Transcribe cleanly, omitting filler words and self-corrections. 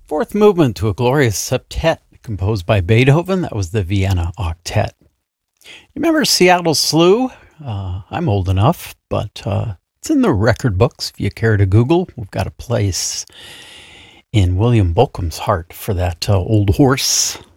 Fourth movement to a glorious septet composed by Beethoven. That was the Vienna Octet. You remember Seattle Slew? I'm old enough, but it's in the record books if you care to Google. We've got a place in William Bolcom's heart for that old horse.